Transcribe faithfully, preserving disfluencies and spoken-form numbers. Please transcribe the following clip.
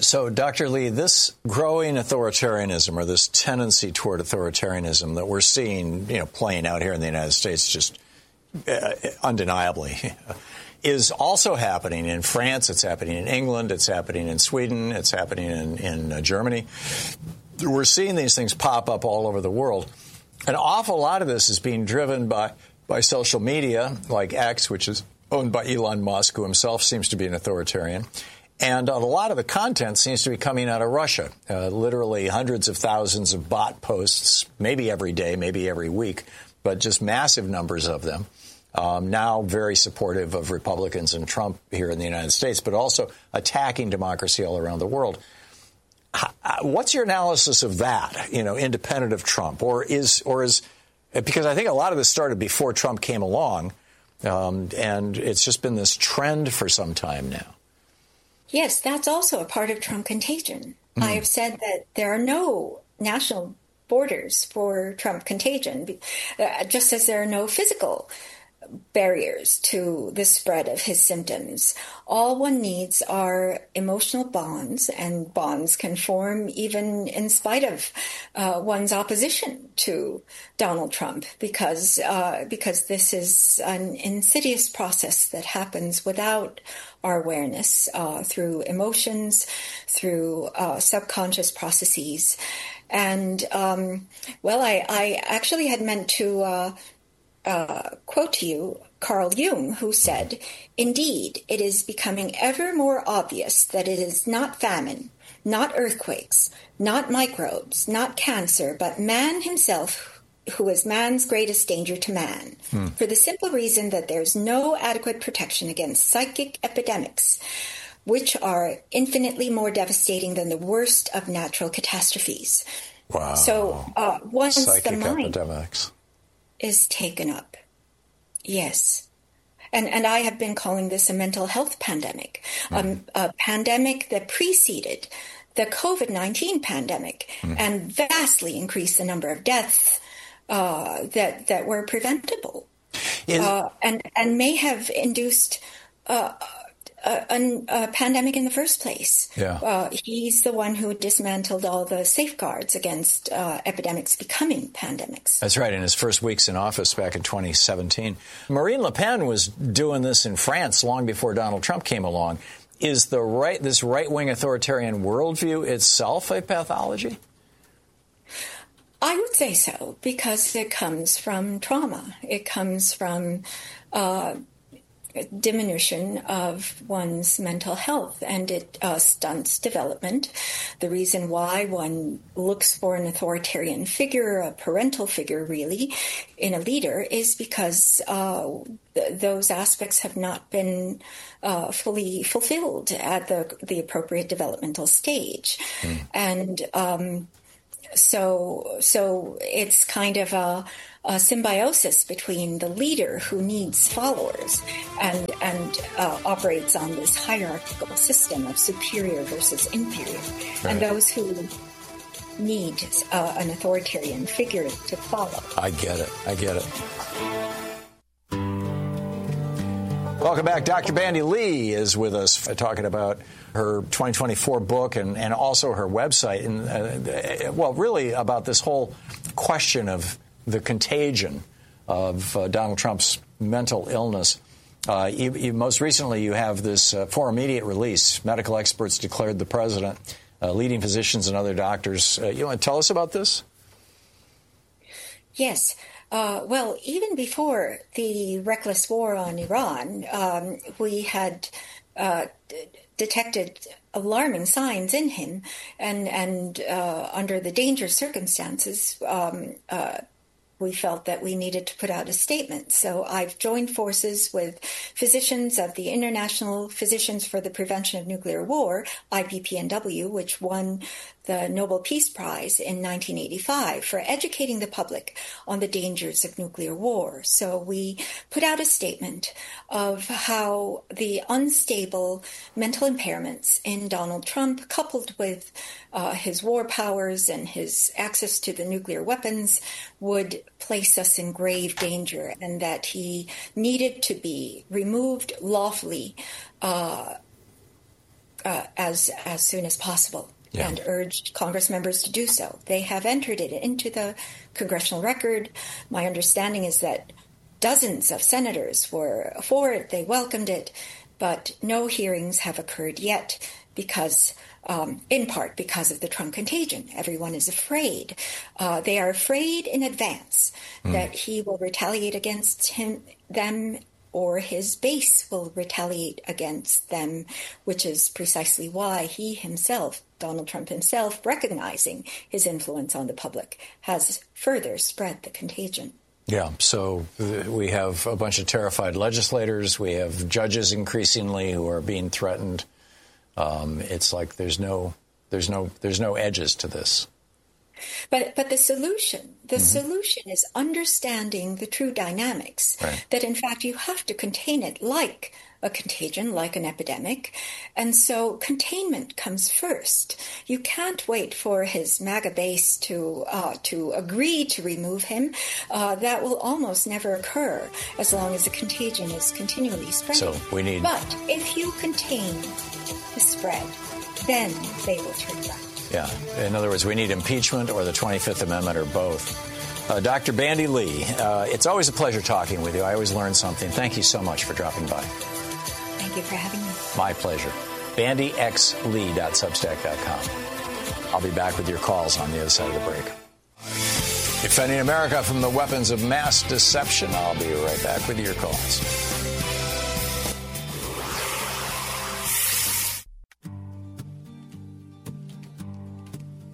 So, Doctor Lee, this growing authoritarianism, or this tendency toward authoritarianism that we're seeing, you know, playing out here in the United States, just uh, undeniably, is also happening in France. It's happening in England. It's happening in Sweden. It's happening in, in uh, Germany. We're seeing these things pop up all over the world. An awful lot of this is being driven by, by social media, like X, which is owned by Elon Musk, who himself seems to be an authoritarian. And a lot of the content seems to be coming out of Russia, uh, literally hundreds of thousands of bot posts, maybe every day, maybe every week, but just massive numbers of them. Um, now very supportive of Republicans and Trump here in the United States, but also attacking democracy all around the world. What's your analysis of that, you know, independent of Trump? Or is, or is, because I think a lot of this started before Trump came along, um, and it's just been this trend for some time now. Yes, that's also a part of Trump contagion. Mm. I have said that there are no national borders for Trump contagion, uh, just as there are no physical barriers to the spread of his symptoms. All one needs are emotional bonds, and bonds can form even in spite of uh, one's opposition to Donald Trump, because uh, because this is an insidious process that happens without our awareness, uh, through emotions, through uh, subconscious processes. And, um, well, I, I actually had meant to uh, uh, quote to you Carl Jung, who said, "Indeed, it is becoming ever more obvious that it is not famine, not earthquakes, not microbes, not cancer, but man himself who is man's greatest danger to man, hmm. for the simple reason that there's no adequate protection against psychic epidemics, which are infinitely more devastating than the worst of natural catastrophes." Wow. So uh, once psychic the mind epidemics is taken up, yes. And and I have been calling this a mental health pandemic, mm. um, a pandemic that preceded the COVID nineteen pandemic mm. and vastly increased the number of deaths uh, that that were preventable, Is- uh, and and may have induced uh, a, a, a pandemic in the first place. Yeah. Uh, he's the one who dismantled all the safeguards against uh, epidemics becoming pandemics. That's right. In his first weeks in office back in twenty seventeen, Marine Le Pen was doing this in France long before Donald Trump came along. Is the right this right-wing authoritarian worldview itself a pathology? I would say so, because it comes from trauma. It comes from uh, diminution of one's mental health, and it uh, stunts development. The reason why one looks for an authoritarian figure, a parental figure really, in a leader is because uh, th- those aspects have not been uh, fully fulfilled at the, the appropriate developmental stage. Mm. And um, so, so it's kind of a a symbiosis between the leader who needs followers and and uh, operates on this hierarchical system of superior versus inferior, right. and those who need uh, an authoritarian figure to follow. I get it. I get it. Welcome back. Doctor Bandy Lee is with us talking about her twenty twenty-four book and, and also her website, and uh, well, really about this whole question of the contagion of uh, Donald Trump's mental illness. Uh, you, you, most recently, you have this uh, for immediate release. Medical experts declared the president, uh, leading physicians and other doctors. Uh, you want to tell us about this? Yes. Uh, well, even before the reckless war on Iran, um, we had uh, d- detected alarming signs in him, and and uh, under the dangerous circumstances, um, uh, we felt that we needed to put out a statement. So I've joined forces with physicians of the International Physicians for the Prevention of Nuclear War, I P P N W, which won the Nobel Peace Prize in nineteen eighty-five for educating the public on the dangers of nuclear war. So we put out a statement of how the unstable mental impairments in Donald Trump, coupled with uh, his war powers and his access to the nuclear weapons, would place us in grave danger, and that he needed to be removed lawfully uh, uh, as as soon as possible. Yeah. And urged Congress members to do so. They have entered it into the congressional record. My understanding is that dozens of senators were for it. They welcomed it, but no hearings have occurred yet because, um, in part, because of the Trump contagion. Everyone is afraid. Uh, they are afraid in advance mm. that he will retaliate against him, them, or his base will retaliate against them, which is precisely why he himself, Donald Trump himself, recognizing his influence on the public, has further spread the contagion. Yeah, so we have a bunch of terrified legislators. We have judges increasingly who are being threatened. Um, it's like there's no, there's no, there's no edges to this. But but the solution, the mm-hmm. solution is understanding the true dynamics, right. that in fact you have to contain it like a contagion, like an epidemic. And so containment comes first. You can't wait for his MAGA base to uh, to agree to remove him. Uh, that will almost never occur as long as the contagion is continually spreading. So we need... But if you contain the spread, then they will turn back. Yeah. In other words, we need impeachment or the twenty-fifth Amendment or both. Uh, Doctor Bandy Lee, uh, it's always a pleasure talking with you. I always learn something. Thank you so much for dropping by. Thank you for having me. My pleasure. bandy x lee dot substack dot com. I'll be back with your calls on the other side of the break. Defending America from the weapons of mass deception. I'll be right back with your calls.